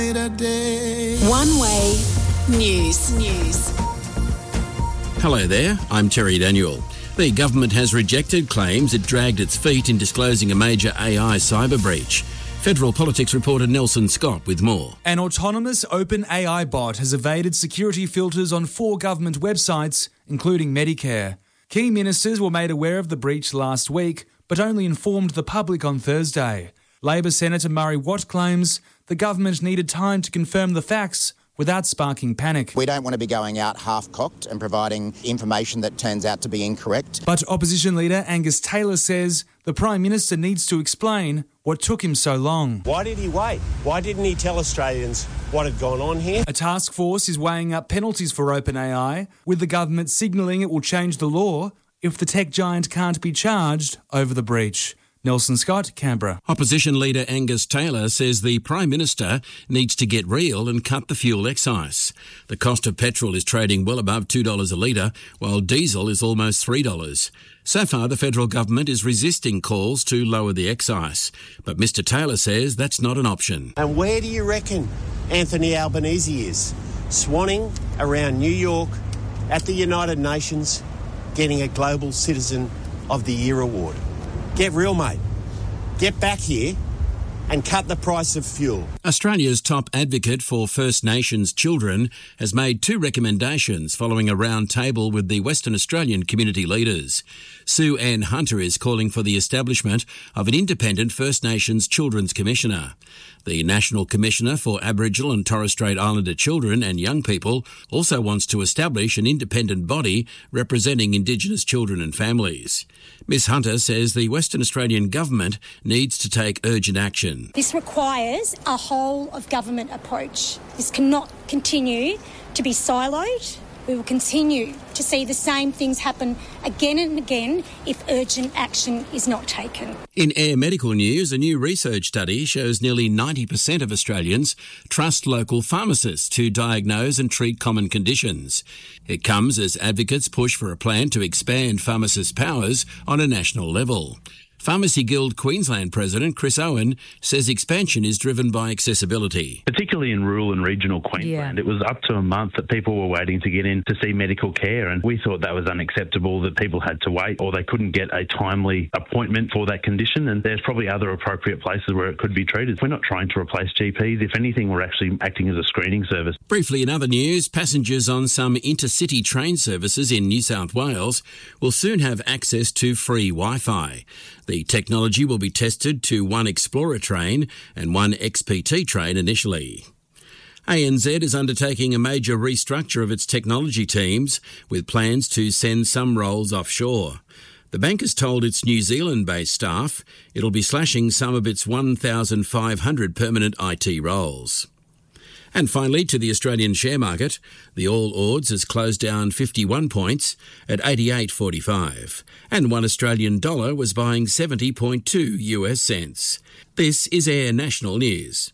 One Way News. Hello there, I'm Terry Daniel. The government has rejected claims it dragged its feet in disclosing a major AI cyber breach. Federal Politics reporter Nelson Scott with more. An autonomous open AI bot has evaded security filters on 4 government websites, including Medicare. Key ministers were made aware of the breach last week, but only informed the public on Thursday. Labor Senator Murray Watt claims the government needed time to confirm the facts without sparking panic. We don't want to be going out half-cocked and providing information that turns out to be incorrect. But opposition leader Angus Taylor says the Prime Minister needs to explain what took him so long. Why did he wait? Why didn't he tell Australians what had gone on here? A task force is weighing up penalties for OpenAI, with the government signalling it will change the law if the tech giant can't be charged over the breach. Nelson Scott, Canberra. Opposition leader Angus Taylor says the Prime Minister needs to get real and cut the fuel excise. The cost of petrol is trading well above $2 a litre, while diesel is almost $3. So far, the federal government is resisting calls to lower the excise. But Mr Taylor says that's not an option. And where do you reckon Anthony Albanese is? Swanning around New York at the United Nations, getting a Global Citizen of the Year award. Get real, mate. Get back here and cut the price of fuel. Australia's top advocate for First Nations children has made 2 recommendations following a round table with the Western Australian community leaders. Sue Ann Hunter is calling for the establishment of an independent First Nations Children's Commissioner. The National Commissioner for Aboriginal and Torres Strait Islander children and young people also wants to establish an independent body representing Indigenous children and families. Ms Hunter says the Western Australian government needs to take urgent action. This requires a whole of government approach. This cannot continue to be siloed. We will continue to see the same things happen again and again if urgent action is not taken. In Air Medical News, a new research study shows nearly 90% of Australians trust local pharmacists to diagnose and treat common conditions. It comes as advocates push for a plan to expand pharmacists' powers on a national level. Pharmacy Guild Queensland President Chris Owen says expansion is driven by accessibility. Particularly in rural and regional Queensland, It was up to a month that people were waiting to get in to see medical care, and we thought that was unacceptable, that people had to wait or they couldn't get a timely appointment for that condition, and there's probably other appropriate places where it could be treated. We're not trying to replace GPs. If anything, we're actually acting as a screening service. Briefly, in other news, passengers on some intercity train services in New South Wales will soon have access to free Wi-Fi. The technology will be tested to one Explorer train and one XPT train initially. ANZ is undertaking a major restructure of its technology teams with plans to send some roles offshore. The bank has told its New Zealand-based staff it'll be slashing some of its 1,500 permanent IT roles. And finally, to the Australian share market, the All Ords has closed down 51 points at 88.45, and $1 Australian dollar was buying 70.2 US cents. This is Air National News.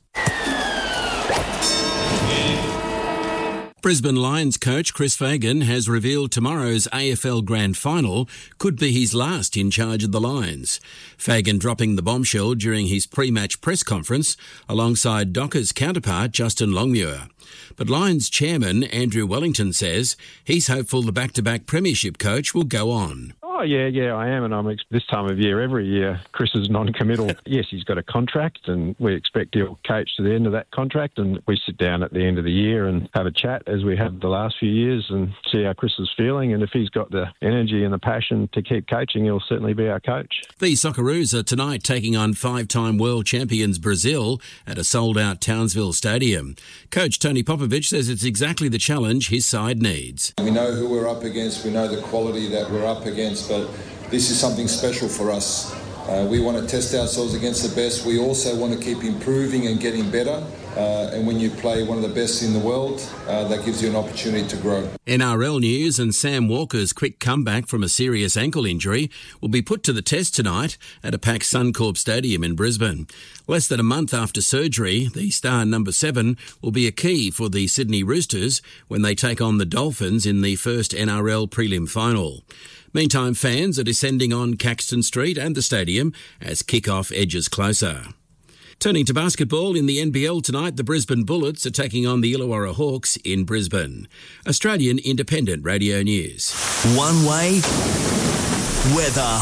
Brisbane Lions coach Chris Fagan has revealed tomorrow's AFL Grand Final could be his last in charge of the Lions. Fagan dropping the bombshell during his pre-match press conference alongside Dockers counterpart Justin Longmuir. But Lions chairman Andrew Wellington says he's hopeful the back-to-back premiership coach will go on. Oh, yeah, I am. And this time of year, every year, Chris is non-committal. Yes, he's got a contract and we expect he'll coach to the end of that contract, and we sit down at the end of the year and have a chat as we have the last few years and see how Chris is feeling. And if he's got the energy and the passion to keep coaching, he'll certainly be our coach. The Socceroos are tonight taking on 5-time world champions Brazil at a sold-out Townsville Stadium. Coach Tony Popovic says it's exactly the challenge his side needs. We know who we're up against, we know the quality that we're up against, but this is something special for us. We want to test ourselves against the best. We also want to keep improving and getting better. And when you play one of the best in the world, that gives you an opportunity to grow. NRL news, and Sam Walker's quick comeback from a serious ankle injury will be put to the test tonight at a packed Suncorp Stadium in Brisbane. Less than a month after surgery, the star number 7 will be a key for the Sydney Roosters when they take on the Dolphins in the first NRL prelim final. Meantime, fans are descending on Caxton Street and the stadium as kick-off edges closer. Turning to basketball, in the NBL tonight, the Brisbane Bullets are taking on the Illawarra Hawks in Brisbane. Australian Independent Radio News. One Way weather.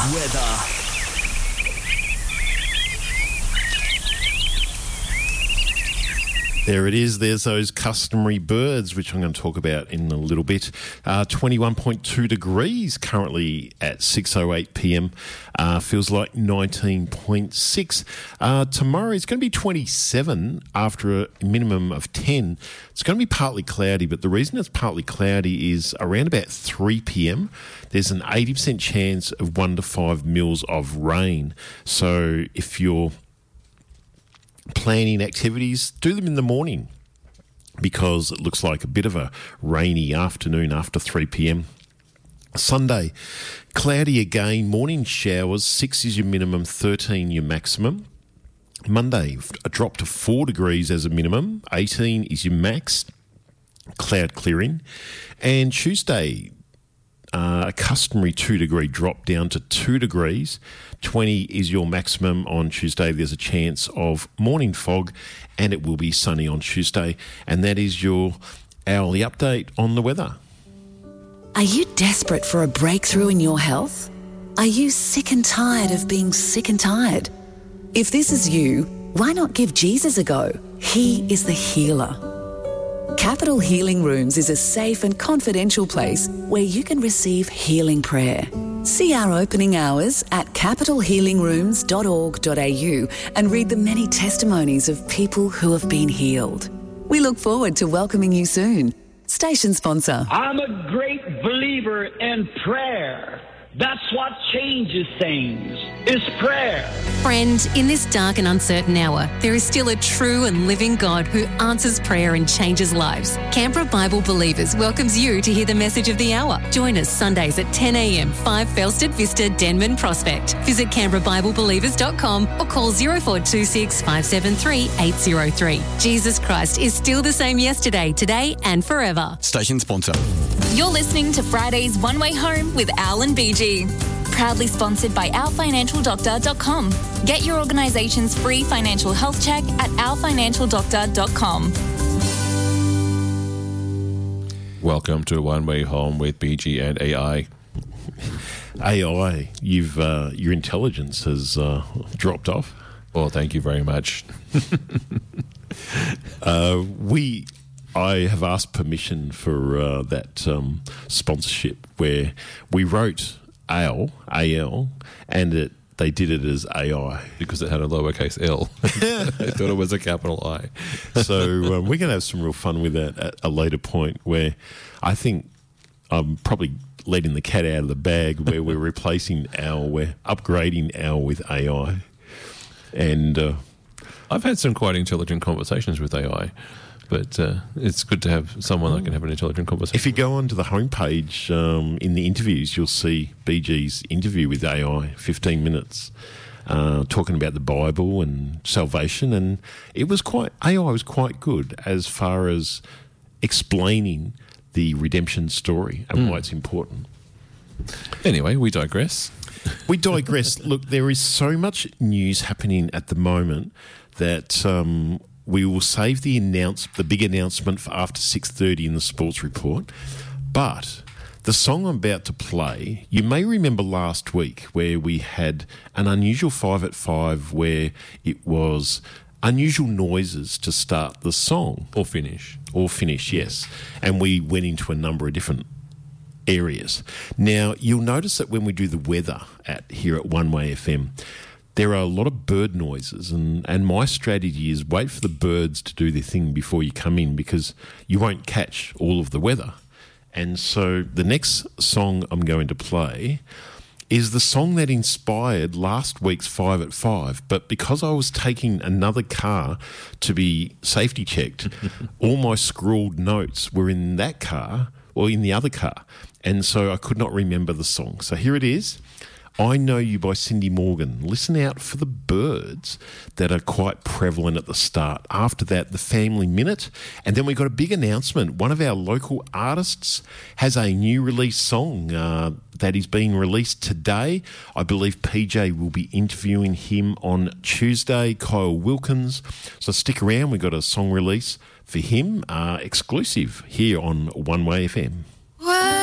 There it is. There's those customary birds, which I'm going to talk about in a little bit. 21.2 degrees currently at 6:08 p.m. Feels like 19.6. Tomorrow it's going to be 27 after a minimum of 10. It's going to be partly cloudy, but the reason it's partly cloudy is around about 3 p.m. there's an 80% chance of 1 to 5 mils of rain. So if you're planning activities, do them in the morning because it looks like a bit of a rainy afternoon after 3 p.m. Sunday, cloudy again, morning showers, 6 is your minimum, 13 your maximum. Monday, a drop to 4 degrees as a minimum, 18 is your max, cloud clearing. And Tuesday, a customary 2-degree drop down to 2 degrees. 20 is your maximum on Tuesday. There's a chance of morning fog and it will be sunny on Tuesday. And that is your hourly update on the weather. Are you desperate for a breakthrough in your health? Are you sick and tired of being sick and tired? If this is you, why not give Jesus a go? He is the healer. Capital Healing Rooms is a safe and confidential place where you can receive healing prayer. See our opening hours at capitalhealingrooms.org.au and read the many testimonies of people who have been healed. We look forward to welcoming you soon. Station sponsor. I'm a great believer in prayer. That's what changes things, is prayer. Friend, in this dark and uncertain hour, there is still a true and living God who answers prayer and changes lives. Canberra Bible Believers welcomes you to hear the message of the hour. Join us Sundays at 10 a.m, 5 Felsted Vista, Denman Prospect. Visit CanberraBibleBelievers.com or call 0426 573 803. Jesus Christ is still the same yesterday, today and forever. Station sponsor. You're listening to Friday's One Way Home with Al and BG. Proudly sponsored by OurFinancialDoctor.com. Get your organisation's free financial health check at OurFinancialDoctor.com. Welcome to One Way Home with BG and AI. AI, your intelligence has dropped off. Well, thank you very much. I have asked permission for that sponsorship where we wrote AL, and they did it as AI. Because it had a lowercase L. I thought it was a capital I. So we're going to have some real fun with that at a later point where I think I'm probably letting the cat out of the bag where we're replacing AL, we're upgrading AL with AI. And I've had some quite intelligent conversations with AI. But it's good to have someone that can have an intelligent conversation. If you go onto the homepage in the interviews, you'll see BG's interview with AI, 15 minutes, talking about the Bible and salvation. And AI was quite good as far as explaining the redemption story and why it's important. Anyway, we digress. Look, there is so much news happening at the moment that we will save the big announcement for after 6:30 in the sports report. But the song I'm about to play, you may remember last week where we had an unusual 5 at 5 where it was unusual noises to start the song. Or finish, yes. And we went into a number of different areas. Now, you'll notice that when we do the weather here at One Way FM, there are a lot of bird noises, and my strategy is wait for the birds to do their thing before you come in because you won't catch all of the weather. And so the next song I'm going to play is the song that inspired last week's 5 at 5, but because I was taking another car to be safety checked, all my scrawled notes were in that car or in the other car, and so I could not remember the song. So here it is. I Know You by Cindy Morgan. Listen out for the birds that are quite prevalent at the start. After that, the Family Minute. And then we got a big announcement. One of our local artists has a new release song that is being released today. I believe PJ will be interviewing him on Tuesday, Kyle Wilkins. So stick around. We got a song release for him, exclusive here on One Way FM.